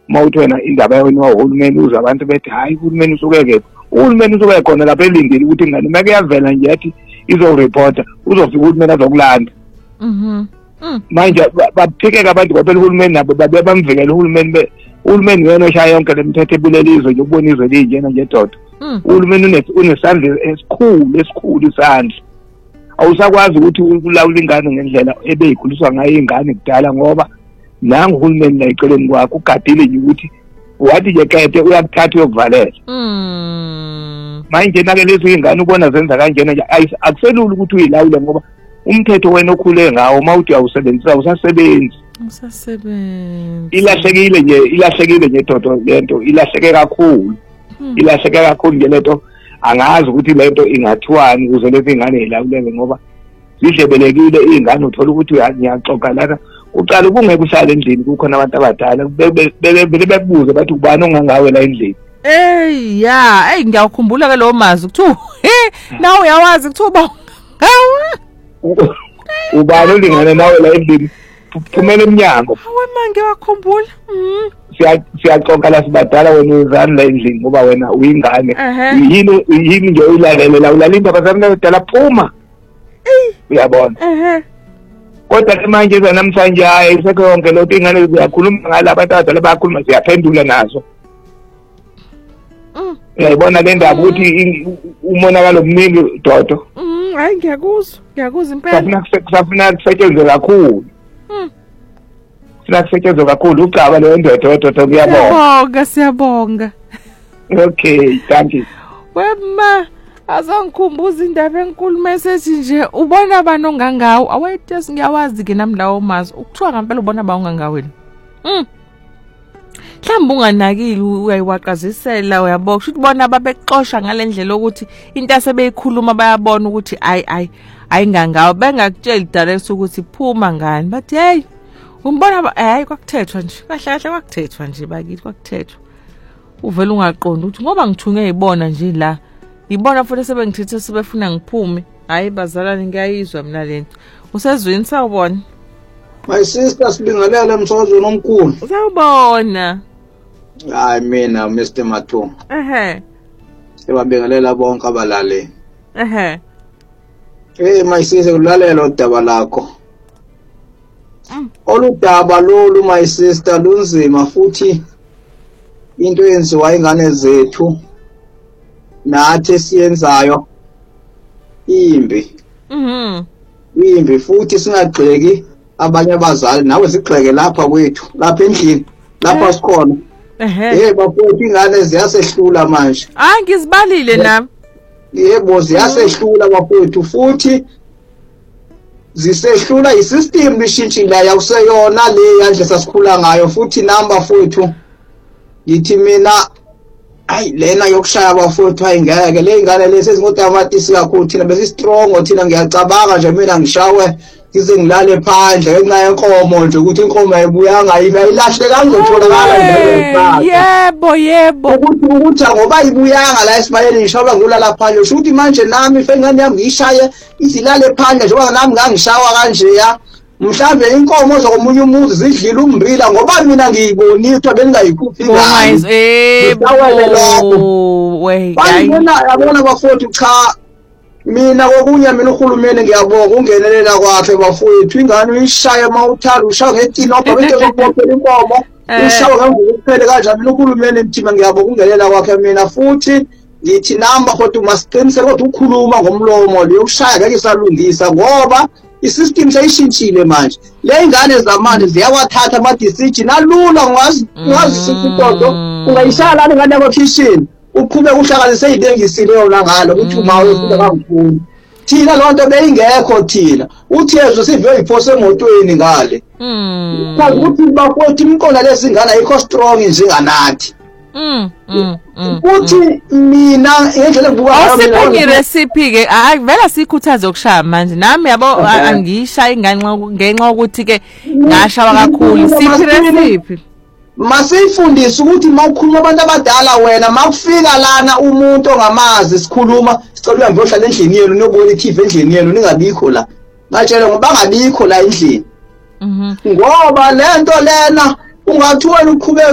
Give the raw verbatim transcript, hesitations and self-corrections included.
mawuthi wena indaba yona uhulumeni uza abantu bethi hayi uhulumeni usukeke uhulumeni usukeke khona lapha elindile ukuthi ingane make yavela nje yathi izoreporta uzofika uhulumeni azokulanda. Mhm. Manje baphikeka abantu kwaphela uhulumeni nabo babe bamvikela uhulumeni uhulumeni wena oshaya yonke lemithetho ebulelizwe nje ukubona izwe linjena nje dodo. Uhulumeni unesandla esikhulu esikhulu isandla. Awusakwazi ukuthi ulawula ingane ngendlela ebeyikhuliswa ngayo ingane kudala ngoba nangu uhulumeni la eceleni kwakho ugadile nje ukuthi wathi nje kete uyakuthatha uyokuvalela. Mm. Manje nake lezo ingane ubona zenza kanjena nje akuselula ukuthi uyilawule ngoba umthetho wena okhule ngawo mawuthi awusebenzisa usasebenzi. Usasebenzi. Ilahlekile nje ilahlekile nje dodo lento ilahleke kakhulu. Ilahleke kakhulu nje lento angazi ukuthi lento ingathiwani ukuze lezi ingane ilawuleke ngoba zidlebelekile izingane uthola ukuthi uyanyaxoxa lana uqala ubungeke uhlale endlini kukhona abantu abadala bebe bebuze bathi ubani ongangawe la endlini. Eh ya hey ngiyakhumbula ke lo mazi kuthiwa he nawe uyawazi kuthiwa ba ngawe ubani olingane nawe la endlini phumela eminyango. Hawe mange wakhumbula. Mhm. Siya siyaxoxa la sibadala wena uzani la endlini ngoba wena uyingane yini yini nje uyalalela ulalinda abazali abadala phuma. Uyabona. Ehe. Kodwa ke manje namhlanje hayi isekho yonke lo ingane ziyakhuluma ngala abantu abadala bayakhuluma siyaphendula nazo. Mm. Uyayibona le ndaba ukuthi umonakalo omningi dodo. Mhm, hayi ngiyakuzwa, ngiyakuzwa impela. Safuna kusafuna kusetshenzwe kakhulu. Mhm. Sifuna kusetshenzwe kakhulu ucaba le ndodo dodo kuyabonga. Siyabonga, siyabonga. Okay, thank you. Wema azangikhumbuza indaba enkulu message nje ubona abantu ongangawo awayethe singiyawazi ke nami lawo mazi ukuthiwa ngempela ubona ba ongangawena. Mhm. Mhlawumbe unganakile uyayiwaqazisela uyabona ukuthi ubona babexoxa ngalendlela ukuthi into asebeyikhuluma bayabona ukuthi ayi ayi ayingangawo bengakutshela direct ukuthi phuma ngani bathi hey umbona hayi kwakuthethwa nje kahle kahle kwakuthethwa nje bakithi kwakuthethwa uvela ungaqonda ukuthi ngoba ngithunge yibona nje la ibona futhi sebengithethe sebefuna ngiphume hayi bazalwane ngiyayizwa mina lento usezweni sawubona. My sister sibingelela emsakazweni omkhulu. Sawubona. Hayi mina Mister Mathu. Ehe. Sibabingelela bonke abalale. Ehe. Eh my sister ulalela udaba lakho. Oludaba lolu my sister lunzima futhi into yenziwa ingane zethu nathi siyenzayo imbi. Mhm. Imbi futhi singagxeki abanye abazali nawe sigxeke lapha kwethu lapha endlini lapha sikhona. Ehe. Eh bafowethu ingane ziyasehlula manje. Ah ngizibalile nami. Yebo ziyasehlula bafowethu futhi zisehlula isystem lishintshile yakuseyona le yandle sasikhula ngayo futhi number fowethu ngithi mina ayi lena yokushaya abafowethu ayingeke le ingane lesi ezingodamatisi kakhulu thina bese strong thina ngiyacabanga nje mina ngishawe ngize ngilale phandle ngenxa yenkomo nje ukuthi inkomo ayibuyanga ayilahle kangizotholakala nje. Yebo yebo ukuthi ukuthi ngoba ayibuyanga la esibayeni ngishaba ngulala phandle usho ukuthi manje nami fengane yami ngiyishaye izilale phandle njengoba nami ngangishawa kanje ya mhlambe inkomo zokomunye umuzi zidlila umbila ngoba mina ngiyibonile ukuthi bengayikhuphi ingane. Eh we bayibona yabona bafowethu cha mina kokunye mina uhulumeni ngiyabonga ungenelela kwakhe bafowethu ingane uyishaya mawuthanda ushaya ngetino ngoba bese zokubophela inkomo ushawa kangokuphele kanjani mina uhulumeni mthima ngiyabonga ungenelela kwakhe mina futhi ngithi number kodwa masiqiniseke ukuthi ukhuluma ngomlomo leyo ushaya ngeke isalungisa ngoba isystem seyishintshile manje le ingane zamanje ziyawathatha ama decision alula ngazi ngazi sikudodo ungayishala ingane yakho kitchen uqhubeka uhlanganise izintengisile yona ngalo ukuthi uma uyofika kangifuni thina lonto beyingekho thina uthi yezwe sive iphose emotweni ngale mhm kazi ukuthi bafowethu imqondo lesingane ayikho strong njenganathi. Mm mm uthi mina ngendlela kubuka ngayo mina recipe ke hayi vela sikhuthaze ukushaya manje nami yabo angishaya ingane ngenxa ukuthi ke ngashawa kakhulu siphi recipe masifundise ukuthi mawukhuluma abantu abadala wena makufika lana umuntu ongamazi sikhuluma sicela uyohlala endlini yenu nokubona iTV endlini yenu ningabikho la batshela ngoba bangabikho la endlini mhm ngoba lento lena ungathuwela uqhubeka